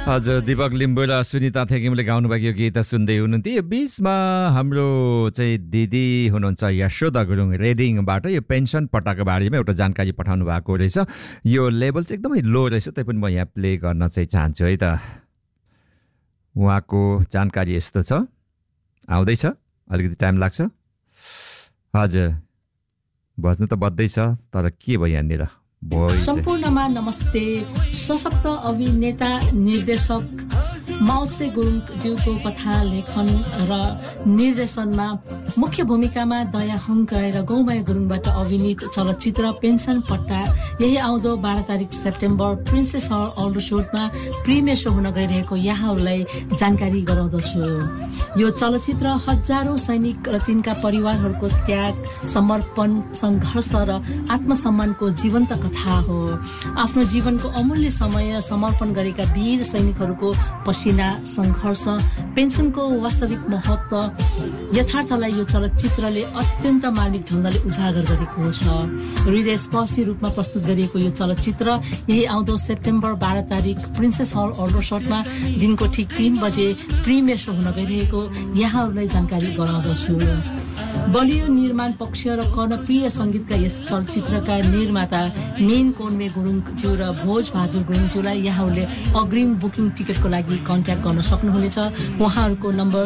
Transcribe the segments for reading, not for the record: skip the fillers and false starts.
हजुर दीपक लिम्बू र सुनिता थेगिमले गाउनुभएको यो गीत सुन्दै हुनुहुन्थ्यो। यो बिचमा हाम्रो चाहिँ दिदी हुनुहुन्छ यशोदा गुरुङ रेडिङबाट यो पेन्सन पट्टाको बारेमा एउटा जानकारी पठाउनु भएको रहेछ। यो लेभल चाहिँ एकदमै लो रहेछ, त्यही पनि म यहाँ प्ले गर्न चाहिँ चाहन्छु है त। उहाँको जानकारी यस्तो छ, आउँदैछ, अलिकति टाइम लाग्छ। हजुर बज्नु त बज्दैछ, तर के भयो यहाँनिर सम्पूर्णमा नमस्ते। सशक्त अभिनेता निर्देशक माओत्से गुरुङज्यूको कथा लेखन र निर्देशनमा मुख्य भूमिकामा दया हङ्काय र गौमय गुरुङबाट अभिनीत चलचित्र पेन्सन पट्टा यही आउँदो 12 तारिक सेप्टेम्बर प्रिन्सेस हल अल्डरसोटमा प्रिमियर शो हुन गइरहेको यहाँहरूलाई जानकारी गराउँदछु। यो चलचित्र हजारौं सैनिक र तिनका परिवारहरूको त्याग, समर्पण, सङ्घर्ष र आत्मसम्मानको जीवन्त कथा हो। आफ्नो जीवनको अमूल्य समय समर्पण गरेका वीर सैनिकहरूको पसिना, सङ्घर्ष, पेन्सनको वास्तविक महत्त्व, यथार्थलाई यो चलचित्रले अत्यन्त मार्मिक ढङ्गले उजागर गरेको छ। हृदयस्पर्शी रूपमा प्रस्तुत गरिएको यो चलचित्र यही आउँदो सेप्टेम्बर 12 तारिक प्रिन्सेस हल अल्डरसोटमा दिनको ठिक 3 बजे प्रिमियर शो हुन गइरहेको यहाँहरूलाई जानकारी गराउँदछु। बलियो निर्माण पक्ष र कर्णप्रिय सङ्गीतका यस चलचित्रका निर्माता मेन कोन्मे गुरुङज्यू र भोज बहादुर गुरुङज्यूलाई यहाँहरूले अग्रिम बुकिङ टिकटको लागि कन्ट्याक्ट गर्न सक्नुहुनेछ। उहाँहरूको नम्बर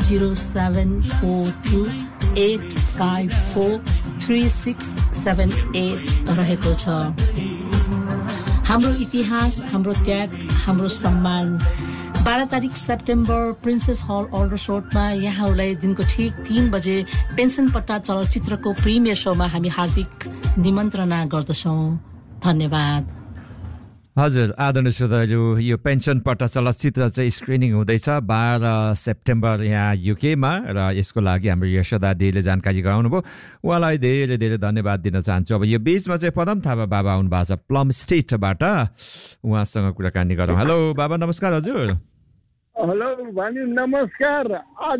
0742854368 रहेको छ। हाम्रो इतिहास, हाम्रो त्याग, हाम्रो सम्मान। 12 तारिक सेप्टेम्बर प्रिन्सेस हल अल्डरसोटमा यहाँहरूलाई दिनको ठिक 3 बजे पेन्सन पट्टा चलचित्रको प्रिमियर शोमा हामी हार्दिक निमन्त्रणा गर्दछौँ। धन्यवाद। हजुर आदरणीय श्रोताहरू, यो पेन्सन पट्टा चलचित्र चाहिँ स्क्रिनिङ हुँदैछ 12 सेप्टेम्बर यहाँ युकेमा र यसको लागि हाम्रो यशोदा दिदीले जानकारी गराउनु भयो। उहाँलाई धेरै धेरै धन्यवाद दिन चाहन्छु। अब यो बिचमा चाहिँ पदम थापा बाबा आउनु भएको छ प्लम स्टेटबाट, उहाँसँग कुराकानी गरौँ। हेलो बाबा, नमस्कार। हजुर हेलो भाइ, नमस्कार। आज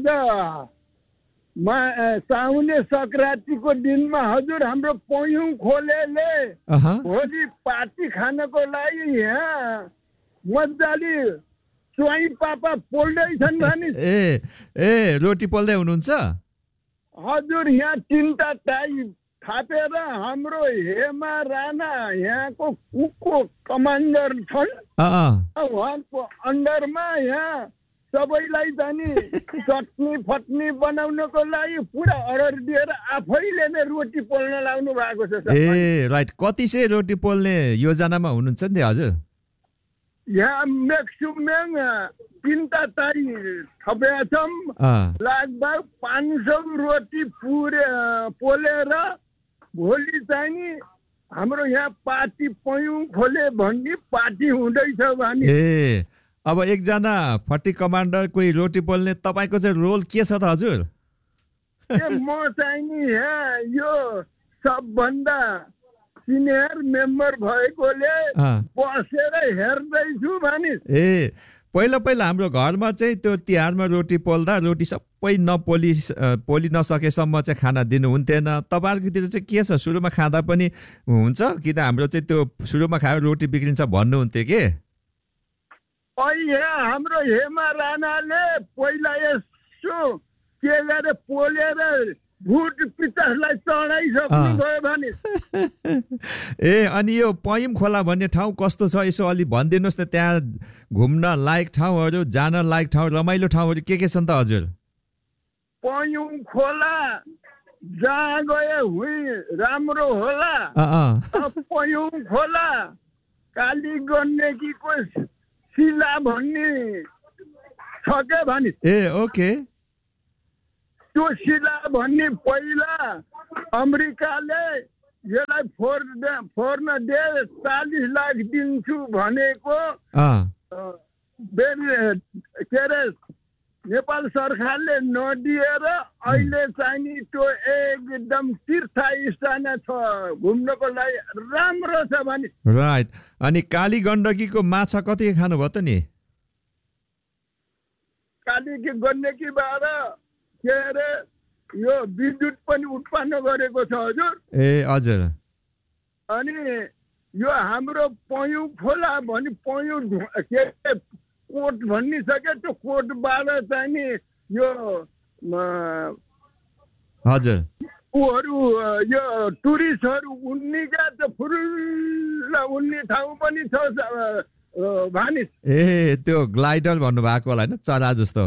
साउने सङ्क्रान्तिको दिनमा हजुर हाम्रो पयुँ खोलेले भोलि पार्टी खानको लागि यहाँ मजाले स्वाई पापा पोल्दैछन् भने ए रोटी पोल्दै हुनुहुन्छ हजुर। यहाँ 3टा टाई थापेर हाम्रो हेमा राणा यहाँको कुकको कमान्डर छन्, उहाँको अन्डरमा यहाँ सबैलाई जाने चटनी फट्नी बनाउनको लागि पुरा अर्डर दिएर आफैले नै रोटी पोल्न लाग्नु भएको छ। ए राइट, कति चाहिँ रोटी पोल्ने योजनामा हुनुहुन्छ नि हजुर? यहाँ म्याक्सिमम 3टा टाई थपेका छौँ, लगभग 500 रोटी पोलेर भोलि चाहिँ नि हाम्रो यहाँ पार्टी पयुँ खोले भन्ने पार्टी हुँदैछ भने। ए अब एकजना फट्टी कमान्डर कोही रोटी पोल्ने, तपाईँको चाहिँ रोल के छ त हजुर? म चाहिँ नि यहाँ यो सबभन्दा सिनियर मेम्बर भएकोले बसेर हेर्दैछु भने। ए पहिला हाम्रो घरमा चाहिँ त्यो तिहारमा रोटी पोल्दा रोटी सबै पोली नसकेसम्म चाहिँ खाना दिनुहुन्थेन। तपाईँहरूकोतिर चाहिँ के छ, सुरुमा खाँदा पनि हुन्छ कि त हाम्रो चाहिँ त्यो सुरुमा खायो रोटी बिग्रिन्छ भन्नुहुन्थ्यो के? यहाँ हाम्रो हेमा राणाले पहिला यसो के गरे पोलेर भुट पिचासलाई चढाइसक्नु भयो भने। ए अनि यो पयुँ खोला भन्ने ठाउँ कस्तो छ यसो अलि भनिदिनुहोस् न। त्यहाँ घुम्न लायक ठाउँहरू, जान लायक ठाउँ, रमाइलो ठाउँहरू के छन् त हजुर? पयुँ खोला जहाँ गए हुँ राम्रो होला। पयुँ खोला काली गण्डकीको शिला भन्ने छ के भने। ए ओके। त्यो शिला भन्ने पहिला अमेरिकाले यसलाई फोर्न दे 40 लाख दिन्छु भनेको के अरे नेपाल सरकारले नदिएर अहिले चाहिँ त्यो एकदम तीर्थ स्थान छ घुम्नको लागि राम्रो छ भने। राइट। अनि काली गण्डकीको माछा कति खानुभयो त नि? काली गण्डकीबाट के अरे यो विद्युत पनि उत्पन्न गरेको छ हजुर। ए हजुर। अनि यो हाम्रो पयुँ खोला भने पयुँ के कोट भनिसके त्यो कोटबाट चाहिँ नि यो हजुर ऊहरू यो टुरिस्टहरू उन्नीका त्यो फुल्ल उन्नी ठाउँ पनि छ भानिस। ए त्यो ग्लाइडर भन्नुभएको होला होइन, चरा जस्तो।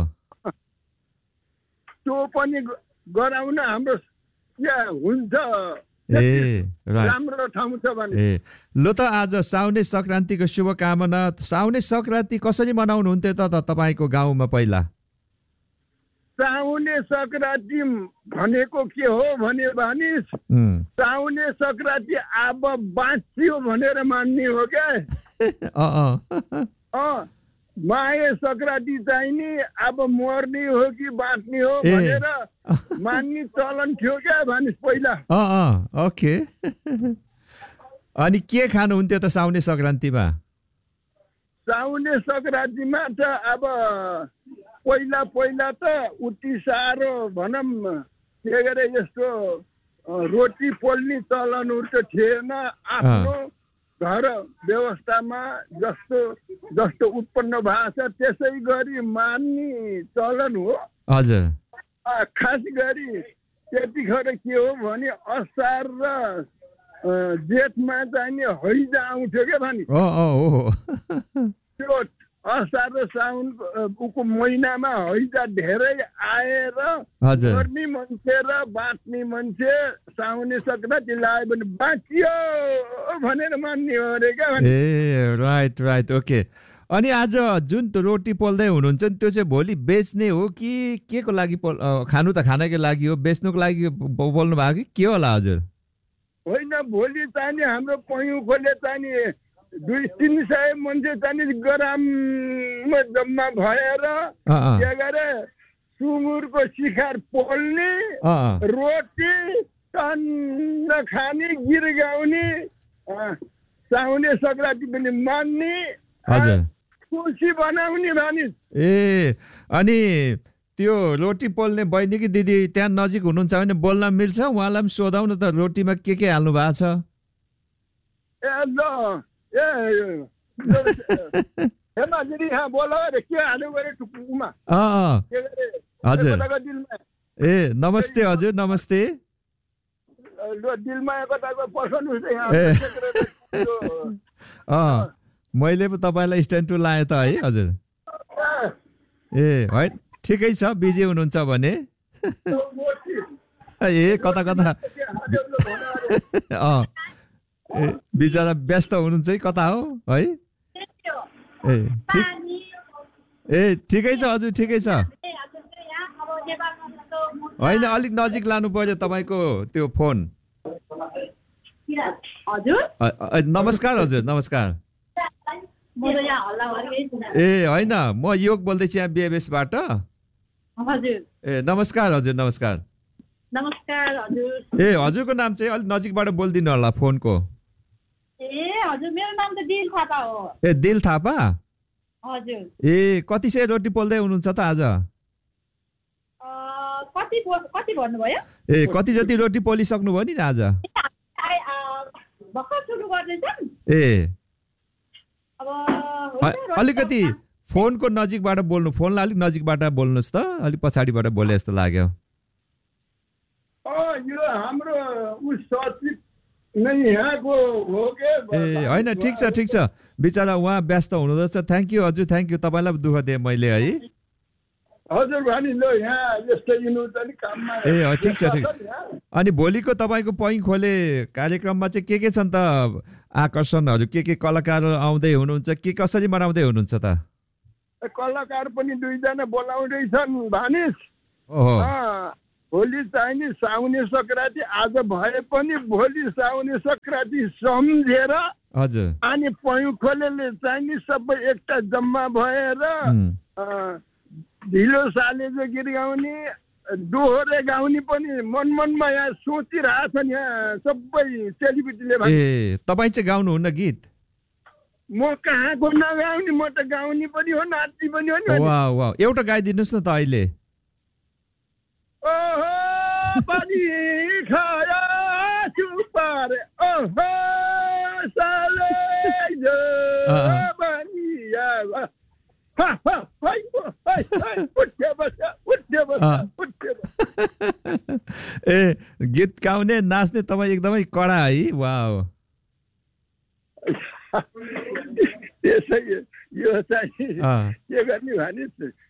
त्यो पनि गराउन हाम्रो यहाँ हुन्छ। ए राम्रो ठाउँ छ भने। ए ल त आज साउने संक्रान्तिको शुभकामना। साउने संक्रान्ति कसरी मनाउनुहुन्थ्यो त तपाईँको गाउँमा पहिला? साउने संक्रान्ति भनेको के हो भने भानिस, साउने संक्रान्ति अब बाँचियो भनेर मान्ने हो क्या। माये संक्रान्ति चाहिँ नि अब मर्ने हो कि बाँच्ने हो भनेर मान्ने चलन थियो क्या भानिस पहिला। ओके। अनि के खानुहुन्थ्यो त साउने संक्रान्तिमा? साउने संक्रान्तिमा त अब पहिला त उति साह्रो भनौँ के गरे यस्तो रोटी पोल्ने चलनहरू त थिएन। आफ्नो घर व्यवस्थामा जस्तो उत्पन्न भएको छ त्यसै गरी मान्ने चलन हो। हजुर। खास गरी त्यतिखेर के हो भने असार र जेठमा चाहिँ नि हैजा आउँथ्यो क्या भानि। त्यो असार र साउनको महिनामा हैजा धेरै आएर मर्ने मान्छे र बाँच्ने मान्छे साउने संक्रान्ति लाग्यो भने बाँचियो भनेर मान्ने हो अरे क्या। ए राइट ओके। अनि आज जुन रोटी पोल्दै हुनुहुन्छ नि त्यो चाहिँ भोलि बेच्ने हो कि के को लागि खानु त खानाको लागि हो, बेच्नुको लागि पोल्नु भएको कि के होला हजुर? होइन, भोलि चाहिँ हाम्रो पयुँखोले चाहिँ 200-300 मान्छे चाहिँ ग्राममा जम्मा भएर के गरे सुँगुरको शिकार पोल्ने, रोटी टन्न खाने, गीत गाउने, साउने संक्रान्ति पनि मान्ने, खुसी बनाउने भानिस। ए अनि त्यो रोटी पोल्ने बहिनी कि दिदी त्यहाँ नजिक हुनुहुन्छ भने बोल्न मिल्छ? उहाँलाई पनि सोधौँ न त रोटीमा के हाल्नु भएको छ? हजुर। ए नमस्ते हजुर, नमस्ते। मैले पो तपाईँलाई स्ट्यान्ड टु लाएँ त है हजुर। ए है ठिकै छ, बिजी हुनुहुन्छ भने। ए कता बिचरा व्यस्त हुनुहुन्छ है, कता हो है? ए ठिकै छ हजुर, ठिकै छ। होइन अलिक नजिक लानु पर्यो तपाईँको त्यो फोन। नमस्कार हजुर, नमस्कार। ए होइन, म योग बोल्दैछु यहाँ बिएबएसबाट। ए नमस्कार हजुर, नमस्कार। नमस्कार हजुर। ए हजुरको नाम चाहिँ अलिक नजिकबाट बोलिदिनु होला फोनको। ए हजुर, मेरो नाम त दिल थापा हो। ए दिल थापा? हजुर। ए कति सय रोटी पोल्दै हुनुहुन्छ त आज? कति भन्नुभयो? ए कति जति रोटी पोलिसक्नुभयो नि आज? भर्खर सुरु गर्दैछन्। ए अलिकति फोनको नजिकबाट बोल्नु, फोनलाई अलिक नजिकबाट बोल्नुहोस् त, अलिक पछाडिबाट बोले जस्तो लाग्यो। यो हाम्रो ए होइन, ठिक छ बिचरा उहाँ व्यस्त हुनुहुँदछ। थ्याङ्क यू हजुर, थ्याङ्क यू। तपाईँलाई दुःख दिएँ मैले है। हजुर भानि ल यहाँ यस्तै हिँड्नु काममा। ए ठिक छ। अनि भोलिको तपाईँको पयुँखोले कार्यक्रममा चाहिँ के छन् त आकर्षणहरू? के कलाकार आउँदै हुनुहुन्छ कि कसरी मनाउँदै हुनुहुन्छ त? कलाकार पनि 2 जना बोलाउँदैछन् भानिस। भोलि चाहिँ नि साउने संक्रान्ति आज भए पनि भोलि साउने संक्रान्ति सम्झेर हजुर अनि पयुँखोले चाहिँ नि सबै एकता जम्मा भएर ढिलो सालेको गीत गाउने, दोहोरे गाउने पनि मनमा यहाँ सोचिरहेछन् यहाँ सबै चेलीबेटीले। ए तपाईँ चाहिँ गाउनुहुन्न गीत? म कहाँको नगाउने, म त गाउने पनि हो नाच्ने पनि हो नि। वाह एउटा गाइदिनुहोस् न त अहिले। ओहो पानी खाया चुपारे ओहो साले जो बनिया ए गीत गाउने नाच्ने तपाईँ एकदमै कडा है वाउ त्यसै यो चाहिँ के गर्ने भने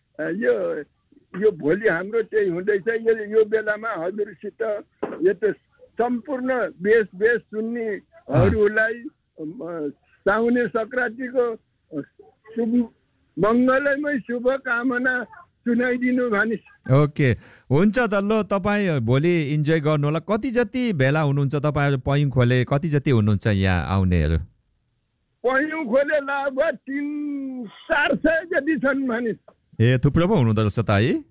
यो भोलि हाम्रो त्यही हुँदैछ यो बेलामा हजुरसित यो त सम्पूर्ण बेस सुन्नेहरूलाई साउने संक्रान्तिको शुभ मङ्गलमय शुभकामना सुनाइदिनु भने ओके हुन्छ त ल तपाईँ भोलि इन्जोय गर्नु होला कति जति भेला हुनुहुन्छ तपाईँहरू पयुङ खोले कति जति हुनुहुन्छ यहाँ आउनेहरू पयुङ खोले लगभग 300-400 जति छन् भने ए थुप्रो पो हुनुहुँदो रहेछ त है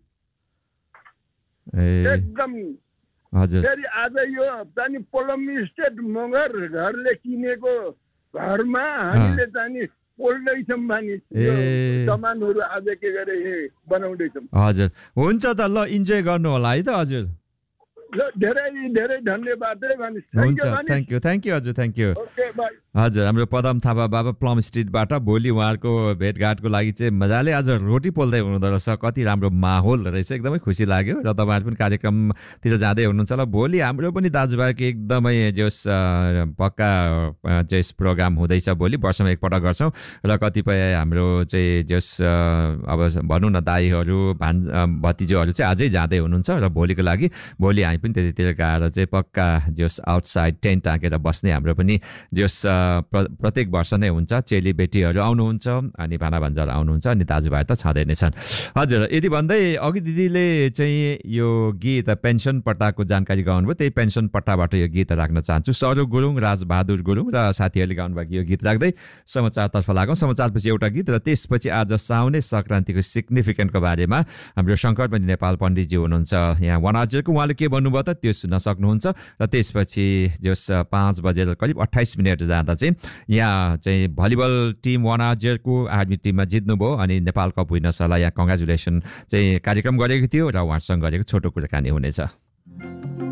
एकदम हजुर फेरि आज यो चाहिँ पोलम स्टेट मगर घरले किनेको घरमा हामीले चाहिँ पोल्दैछौँ भने सामानहरू आज के गरे बनाउँदैछौँ हजुर हुन्छ त ल इन्जोय गर्नु होला है त हजुर धेरै धेरै धन्यवाद है भने हुन्छ थ्याङ्क यू हजुर थ्याङ्क यू हजुर हाम्रो पदम थापा बाबा प्लम स्ट्रिटबाट भोलि उहाँहरूको भेटघाटको लागि चाहिँ मजाले आज रोटी पोल्दै हुनुहुँदो रहेछ कति राम्रो माहौल रहेछ एकदमै खुसी लाग्यो र तपाईँहरू पनि कार्यक्रमतिर जाँदै हुनुहुन्छ ल भोलि हाम्रो पनि दाजुभाइको एकदमै जस पक्का जस प्रोग्राम हुँदैछ भोलि वर्षमा एकपल्ट गर्छौँ र कतिपय हाम्रो चाहिँ जस अब भनौँ न दाईहरू भतिजोहरू चाहिँ अझै जाँदै हुनुहुन्छ र भोलिको लागि भोलि हामी पनि त्यतितिर गएर चाहिँ पक्का जस आउटसाइड टेन्ट टाँकेर बस्ने हाम्रो पनि जस प्रत्येक वर्ष नै हुन्छ चेली बेटीहरू आउनुहुन्छ अनि भाना भान्जाहरू आउनुहुन्छ अनि दाजुभाइ त छँदै नै छन् हजुर यदि भन्दै अघि दिदीले चाहिँ यो गीत पेन्सन पट्टाको जानकारी गराउनुभयो त्यही पेन्सन पट्टाबाट यो गीत राख्न चाहन्छु सरू गुरुङ राजबहादुर गुरुङ र साथीहरूले गाउनुभएको यो गीत राख्दै समाचारतर्फ लागौँ समाचारपछि एउटा गीत र त्यसपछि आज साउने संक्रान्तिको सिग्निफिकेन्टको बारेमा हाम्रो शङ्करमणि नेपाल पण्डितजी हुनुहुन्छ यहाँ वनाजरको उहाँले के भन्नुभयो त त्यो सुन्न सक्नुहुन्छ र त्यसपछि जस 5 बजेर करिब 28 मिनट जाँदा चाहिँ यहाँ चाहिँ भलिबल टिम वनाजरको आर्मी टिममा जित्नुभयो अनि नेपाल कप विनर्सलाई यहाँ कङ्ग्रेचुलेसन चाहिँ कार्यक्रम गरेको थियो र उहाँसँग गरेको छोटो कुराकानी हुनेछ